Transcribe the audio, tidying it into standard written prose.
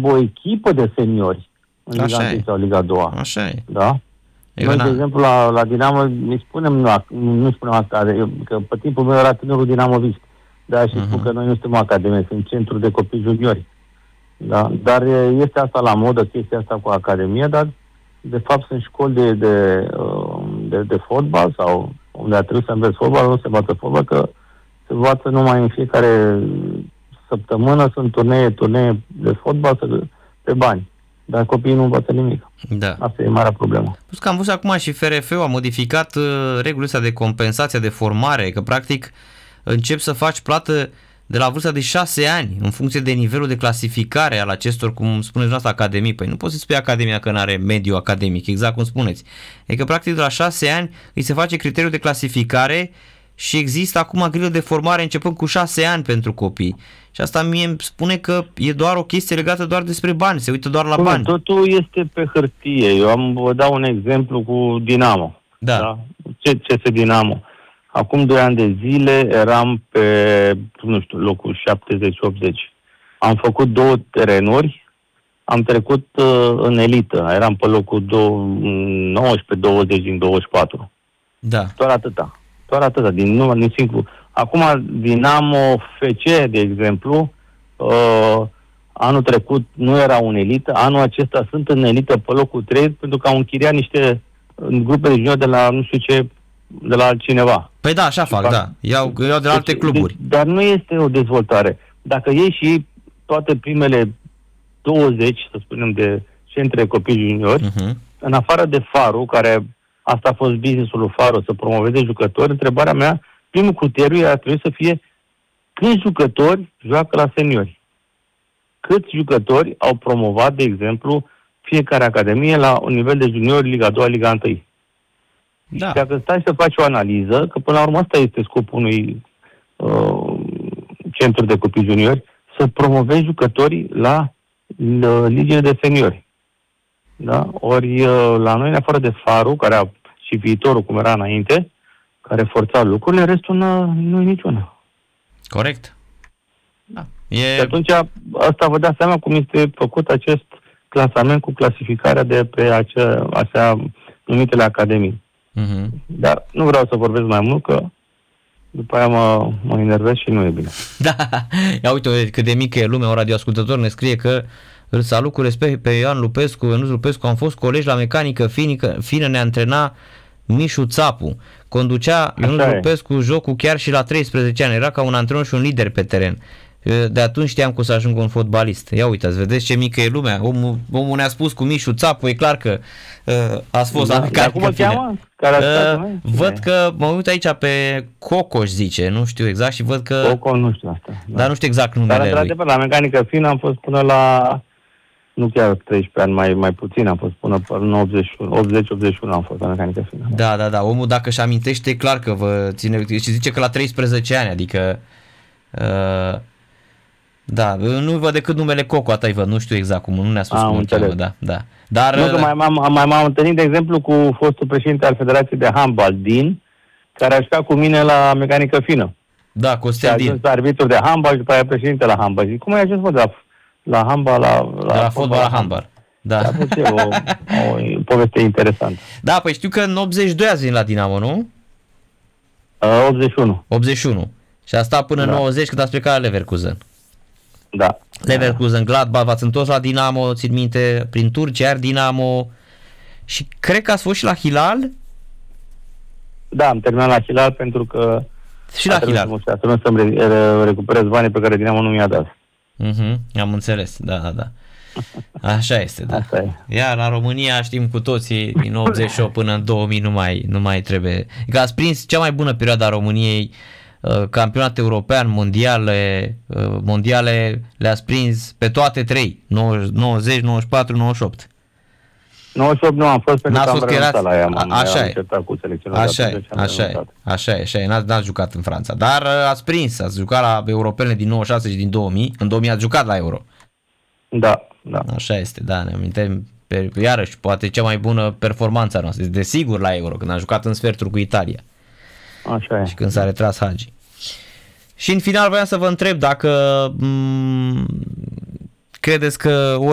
aibă o echipă de seniori în Liga 1 sau Liga 2. Așa e. Da? Noi, de exemplu, la Dinamo nu spunem asta, că pe timpul meu era tânărul dinamovist. Da, și spun că noi nu suntem o academie, sunt centru de copii juniori. Da? Dar este asta la modă, chestia asta cu academia, dar de fapt sunt școli de fotbal sau unde a trebuit să înveți fotbal, nu se învață fotbal, că se învață numai în fiecare săptămână, sunt turnee de fotbal pe bani. Dar copiii nu învață nimic. Da. Asta e marea problemă. Plus că am văzut acum și FRF-ul a modificat regulile astea de compensație de formare, că practic începi să faci plată de la vârsta de 6 ani, în funcție de nivelul de clasificare al acestor, cum spuneți dumneavoastră, academii. Păi nu poți să spui academia că nu are mediu academic, exact cum spuneți. Adică practic de la 6 ani îi se face criteriul de clasificare și există acum grilă de formare începând cu 6 ani pentru copii. Și asta mie îmi spune că e doar o chestie legată doar despre bani, se uită doar la bani. Totul este pe hârtie. Eu vă dau un exemplu cu Dinamo. Da. CS Dinamo. Acum 2 ani de zile eram pe, locul 70-80. Am făcut 2 terenuri, am trecut în elită. Eram pe locul 19-20 din 24. Da. Doar atâta. Din simplu. Acum Dinamo FC, de exemplu, anul trecut nu era un elită, anul acesta sunt în elită pe locul 3 pentru că au închiriat niște grupe de juniori de la nu știu ce, de la altcineva. Păi da, așa fac, da. Iau de la alte cluburi. Dar nu este o dezvoltare. Dacă iei și toate primele 20, să spunem, de centre copii juniori, în afară de Faru, care asta a fost business-ul lui Faru, să promoveze jucători, întrebarea mea, primul criteriu ar trebui să fie câți jucători joacă la seniori. Câți jucători au promovat, de exemplu, fiecare academie la un nivel de juniori, Liga 2, Liga 1. Da. Și dacă stai să faci o analiză, că până la urmă asta este scopul unui centru de copii juniori, să promovezi jucătorii la ligile de seniori. Da? Ori la noi, în afară de Faru, care a și viitorul, cum era înainte, care forța lucrurile, restul nu e niciuna. Corect. Da. Și atunci, asta vă dați seama cum este făcut acest clasament cu clasificarea de pe acea numitele academii. Dar nu vreau să vorbesc mai mult, că după aia mă enervez și nu e bine. Da, ia uite cât de mică e lumea, un radioascultător ne scrie că îl salut cu respect pe Ioan Lupescu, Ionuț Lupescu, am fost colegi la mecanică fină, ne antrena Mișu Țapu. Conducea Ionuț Lupescu jocul chiar și la 13 ani, era ca un antrenor și un lider pe teren. De atunci știam cum să ajung un fotbalist. Ia uitați, vedeți ce mică e lumea. Omul ne-a spus cu Mișu Țapu, e clar că ați fost la mecanică fină. Văd că mă uit aici pe Cocoș, zice, nu știu exact, și văd că... Coco, nu știu asta. Dar nu știu exact numele lui. Dar într-adevăr, la mecanică fină am fost până la... Nu chiar 13 ani, mai puțin, am fost până în 80-81 am fost la mecanică fină. Da. Omul, dacă își amintește, e clar că vă ține... Și zice că la 13 ani, adică... Da, nu văd decât numele Coco, ata-i văd, nu știu exact cum, nu ne-a spus cum îl cheamă, da. Dar... Nu, că m-am întâlnit, de exemplu, cu fostul președinte al Federației de Handbal, Din, care a jucat cu mine la mecanică fină. Da, Costel Din. A ajuns arbitru de handbal și după aia președinte la handbal. Zic, cum ai ajuns, mă, la handbal, la fotbal la handbal. Da. O poveste interesantă. Da, păi știu că în 82 ați venit la Dinamo, nu? 81. 81. Și a stat până în 90 când ați plecat la Leverkusen. Da. Leverkusen, Gladbach, v-ați întors la Dinamo, țin minte, prin Turcia, Dinamo, și cred că ați fost și la Hilal? Da, am terminat la Hilal pentru că și la Hilal să-mi recuperez banii pe care Dinamo nu mi-a dat. Am înțeles, da. Așa este, da. Asta e. Iar la România știm cu toții, din 88 până în 2000 nu mai trebuie. Că ați prins cea mai bună perioadă a României, campionat european, mondiale le-ați prins pe toate 3, 90, 94, 98. 98 nu am fost pentru că am renunțat la ea. Așa e, n-ați jucat în Franța. Dar ați jucat la europene din 96 și din 2000. În 2000 ați jucat la Euro. Da. Așa este, da, ne amintim. Iarăși, poate cea mai bună performanță a noastră. Desigur la Euro, când am jucat în sferturi cu Italia. Așa e. Și când s-a retras Hagi. Și în final voiam să vă întreb dacă credeți că